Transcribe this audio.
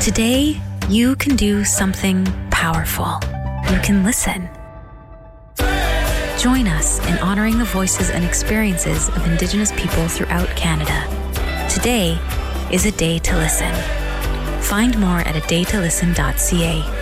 Today, you can do something powerful. You can listen. Join us in honoring the voices and experiences of Indigenous people throughout Canada. Today is a day to listen. Find more at adaytolisten.ca.